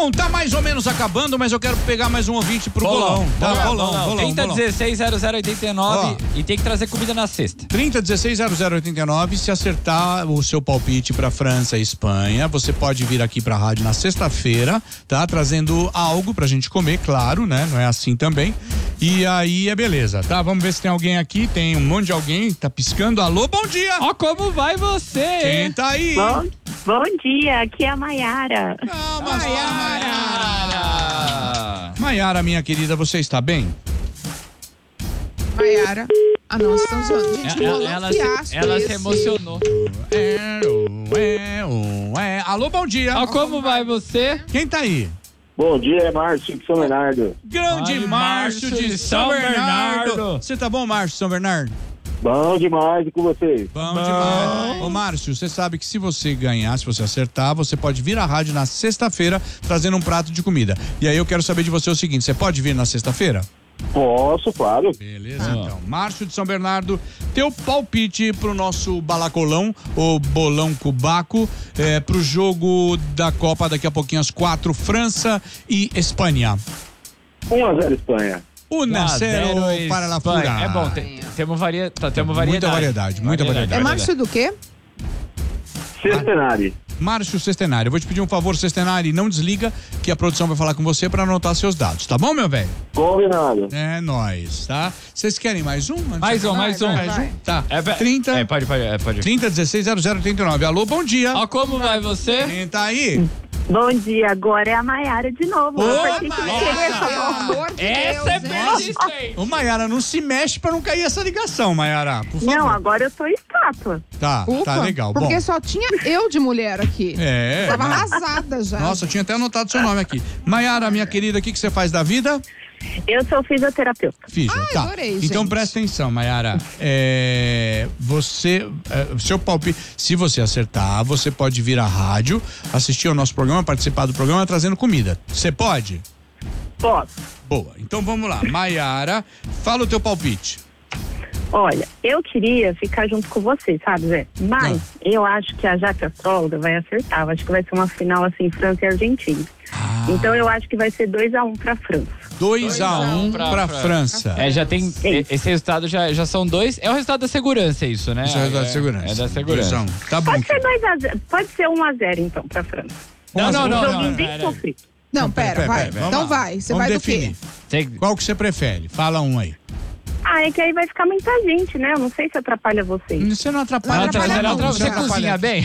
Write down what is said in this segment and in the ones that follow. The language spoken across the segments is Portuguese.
Bom, tá mais ou menos acabando, mas eu quero pegar mais um ouvinte pro bolão. Tá, bolão. 30160089 e tem que trazer comida na sexta. 30160089, se acertar o seu palpite pra França e Espanha, você pode vir aqui pra rádio na sexta-feira, tá? Trazendo algo pra gente comer, claro, né? Não é assim também. E aí é beleza, tá? Vamos ver se tem alguém aqui, tem um monte de alguém, tá piscando. Alô, bom dia! Ó, como vai você? Quem tá aí? Bom dia, aqui é a Maiara. Maiara, minha querida, você está bem? Maiara. Ah, não, vocês estão zoando. Gente, ela se emocionou. Alô, bom dia. Ó, como vai você? Quem tá aí? Bom dia, é Márcio de São Bernardo. Grande Márcio de São Bernardo. Você tá bom, Márcio de São Bernardo? Bom demais, e com vocês? Bom demais. Ô, Márcio, você sabe que se você ganhar, se você acertar, você pode vir à rádio na sexta-feira trazendo um prato de comida. E aí eu quero saber de você o seguinte, você pode vir na sexta-feira? Posso, claro. Beleza, então. Márcio de São Bernardo, teu palpite pro nosso balacolão, ou bolão cubaco, pro jogo da Copa daqui a pouquinho às 4, França e Espanha. 1-0 Espanha. 1-0 para a Fura. É bom, temos variedade. Muita variedade. É Márcio do quê? Centenário. Márcio Sestenari, eu vou te pedir um favor, Sestenari, não desliga que a produção vai falar com você pra anotar seus dados, tá bom, meu velho? Combinado. É nóis, tá? Vocês querem mais um? Mais um. Tá. É, 30. pode. 30160089. Alô, bom dia. Ó, como vai você? Quem tá aí? Bom dia, agora é a Maiara de novo. Essa é persistente. Ô, Maiara, não se mexe pra não cair essa ligação, Maiara, por favor. Não, agora eu sou estátua. Tá legal. Porque Bom. só tinha eu de mulher aqui. Tava arrasada já. Nossa, eu tinha até anotado seu nome aqui. Maiara, minha querida, o que você faz da vida? Eu sou fisioterapeuta. Tá. adorei, Então gente. presta atenção, Maiara. Seu palpite, se você acertar, você pode vir à rádio, assistir ao nosso programa, participar do programa trazendo comida. Você pode? Posso. Boa. Então vamos lá. Maiara, fala o teu palpite. Olha, eu queria ficar junto com você, sabe, Zé? Mas eu acho que a Jaque Astróloga vai acertar. Eu acho que vai ser uma final assim, França e Argentina. Então eu acho que vai ser 2-1 pra França. 2-1 pra França. Já tem. Esse resultado já são dois. É o resultado da segurança, isso, né? Esse é o resultado da segurança. É da segurança. 2-1. Tá bom. Pode ser 2-0. Pode ser 1-0 então pra França. Não. Joguinho bem sofrido. Não, pera, vai. Vamos Então lá. vai. Você Vamos vai definir. do quê? Qual que você prefere? Fala um aí. É que aí vai ficar muita gente, né? Eu não sei se atrapalha vocês. Você não atrapalha. Você cozinha bem?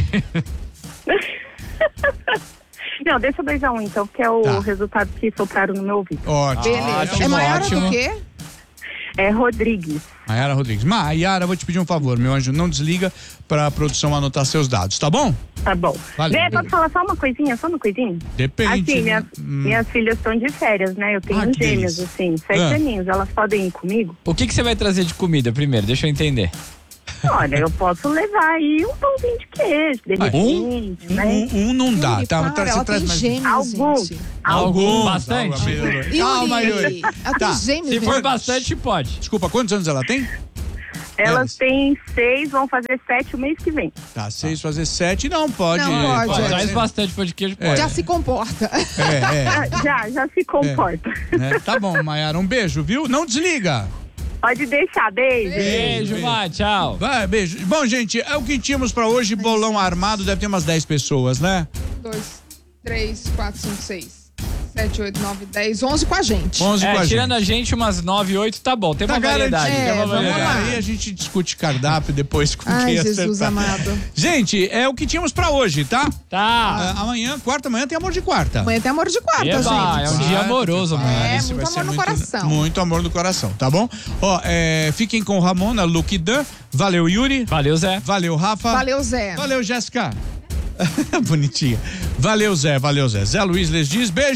Não, deixa 2-1 então, porque é o resultado que sopraram no meu ouvido. Ótimo. Beleza. É Maiara do quê? É Rodrigues. Maiara Rodrigues. Maiara, vou te pedir um favor, meu anjo, não desliga pra produção anotar seus dados, tá bom? Tá bom. Valeu, Vê, posso falar só uma coisinha? Depende. Assim, né? minhas filhas estão de férias, né? Eu tenho que gêmeas, delícia. assim, 7 aninhos. Elas podem ir comigo? O que você vai trazer de comida primeiro? Deixa eu entender. Olha, eu posso levar aí um pãozinho de queijo, derretente, né? Um não dá, tá? Para, ela traz tem mais. gêmeos, Alguns. gente. Algum? Bastante? Calma, Yuri. Ela tem gêmeos. Se for gente. bastante, pode. Desculpa, quantos anos ela tem? Elas têm 6, vão fazer 7 o mês que vem. Tá, 6 fazer 7, não pode. Não pode. Traz bastante pão de queijo, pode. Já se comporta. Já se comporta. Né? Tá bom, Maiara, um beijo, viu? Não desliga. Pode deixar, beijo. Beijo, Má, tchau. Vai, beijo. Bom, gente, é o que tínhamos pra hoje. Bolão armado, deve ter umas 10 pessoas, né? 2, 3, 4, 5, 6, 7, 8, 9, 10, 11 com a gente. 11 com a gente. Tirando a gente, umas 9, 8, tá bom. Tem uma variedade. garantido. Tem uma vamos variedade. lá. Aí a gente discute cardápio depois com Ai, quem Jesus acertar. amado. Gente, é o que tínhamos pra hoje, tá? Tá. Amanhã, amanhã tem amor de quarta. Amanhã tem amor de quarta, Eba, gente. é um dia amoroso, mano. Esse muito vai ser amor no coração. Muito amor no coração, tá bom? Ó, fiquem com Ramona, Luke Dan. Valeu, Yuri. Valeu, Zé. Valeu, Rafa. Valeu, Zé. Valeu, Jéssica. Bonitinha. Valeu, Zé. Zé Luiz les diz beijo.